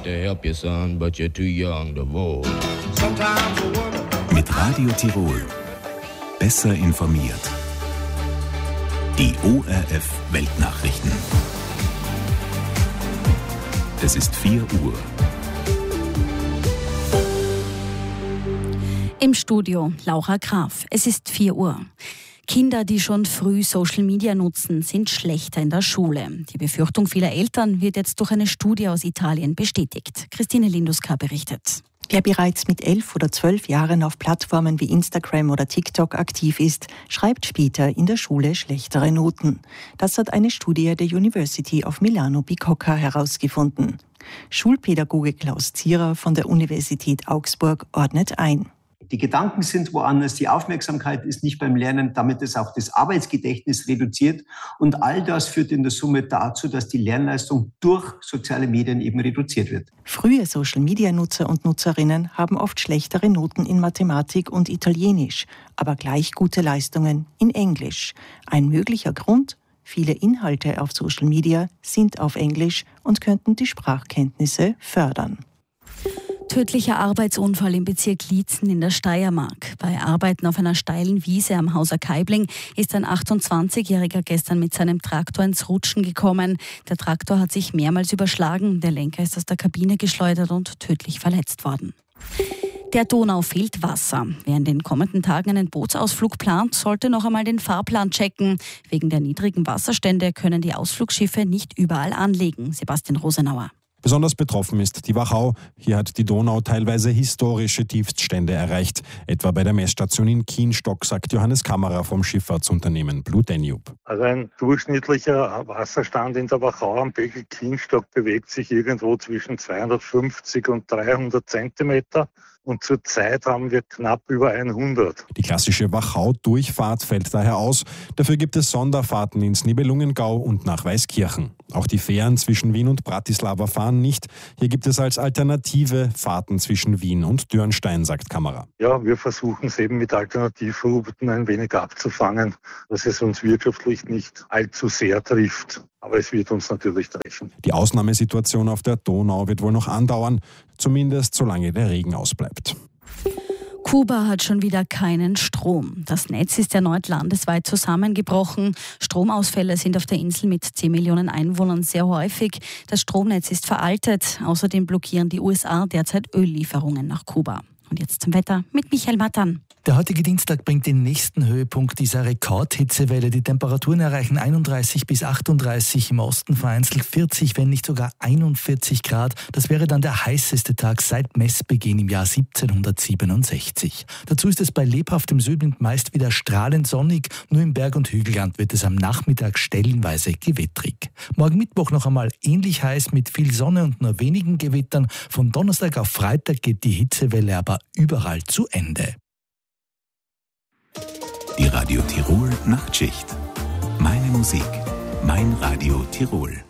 to help you, son, but you're too young to vote. Mit Radio Tirol. Besser informiert. Die ORF Weltnachrichten. Es ist 4 Uhr. Im Studio Laura Graf. Es ist 4 Uhr. Kinder, die schon früh Social Media nutzen, sind schlechter in der Schule. Die Befürchtung vieler Eltern wird jetzt durch eine Studie aus Italien bestätigt. Christine Linduska berichtet. Wer bereits mit 11 oder 12 Jahren auf Plattformen wie Instagram oder TikTok aktiv ist, schreibt später in der Schule schlechtere Noten. Das hat eine Studie der University of Milano Bicocca herausgefunden. Schulpädagoge Klaus Zierer von der Universität Augsburg ordnet ein. Die Gedanken sind woanders, die Aufmerksamkeit ist nicht beim Lernen, damit ist auch das Arbeitsgedächtnis reduziert. Und all das führt in der Summe dazu, dass die Lernleistung durch soziale Medien eben reduziert wird. Frühe Social-Media-Nutzer und Nutzerinnen haben oft schlechtere Noten in Mathematik und Italienisch, aber gleich gute Leistungen in Englisch. Ein möglicher Grund? Viele Inhalte auf Social Media sind auf Englisch und könnten die Sprachkenntnisse fördern. Tödlicher Arbeitsunfall im Bezirk Liezen in der Steiermark. Bei Arbeiten auf einer steilen Wiese am Hauser Kaibling ist ein 28-Jähriger gestern mit seinem Traktor ins Rutschen gekommen. Der Traktor hat sich mehrmals überschlagen. Der Lenker ist aus der Kabine geschleudert und tödlich verletzt worden. Der Donau fehlt Wasser. Wer in den kommenden Tagen einen Bootsausflug plant, sollte noch einmal den Fahrplan checken. Wegen der niedrigen Wasserstände können die Ausflugsschiffe nicht überall anlegen. Sebastian Rosenauer. Besonders betroffen ist die Wachau. Hier hat die Donau teilweise historische Tiefststände erreicht. Etwa bei der Messstation in Kienstock, sagt Johannes Kammerer vom Schifffahrtsunternehmen Blue Danube. Also ein durchschnittlicher Wasserstand in der Wachau am Becken Kienstock bewegt sich irgendwo zwischen 250 und 300 Zentimeter. Und zurzeit haben wir knapp über 100. Die klassische Wachau-Durchfahrt fällt daher aus. Dafür gibt es Sonderfahrten ins Nibelungengau und nach Weißkirchen. Auch die Fähren zwischen Wien und Bratislava fahren nicht. Hier gibt es als Alternative Fahrten zwischen Wien und Dürnstein, sagt Kammerer. Ja, wir versuchen es eben mit Alternativrouten ein wenig abzufangen, dass es uns wirtschaftlich nicht allzu sehr trifft. Aber es wird uns natürlich treffen. Die Ausnahmesituation auf der Donau wird wohl noch andauern, zumindest solange der Regen ausbleibt. Kuba hat schon wieder keinen Strom. Das Netz ist erneut landesweit zusammengebrochen. Stromausfälle sind auf der Insel mit 10 Millionen Einwohnern sehr häufig. Das Stromnetz ist veraltet. Außerdem blockieren die USA derzeit Öllieferungen nach Kuba. Und jetzt zum Wetter mit Michael Mattan. Der heutige Dienstag bringt den nächsten Höhepunkt dieser Rekordhitzewelle. Die Temperaturen erreichen 31 bis 38, im Osten vereinzelt 40, wenn nicht sogar 41 Grad. Das wäre dann der heißeste Tag seit Messbeginn im Jahr 1767. Dazu ist es bei lebhaftem Südwind meist wieder strahlend sonnig. Nur im Berg- und Hügelland wird es am Nachmittag stellenweise gewittrig. Morgen Mittwoch noch einmal ähnlich heiß mit viel Sonne und nur wenigen Gewittern. Von Donnerstag auf Freitag geht die Hitzewelle aber überall zu Ende. Die Radio Tirol Nachtschicht. Meine Musik, mein Radio Tirol.